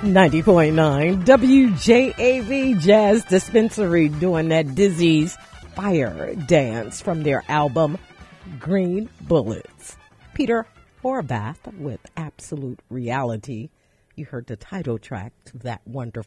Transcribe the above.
90.9 WJAV Jazz Dispensary doing that Dizzy's Fire Dance from their album Green Bullets. Peter Horvath with Absolute Reality. You heard the title track to that wonderful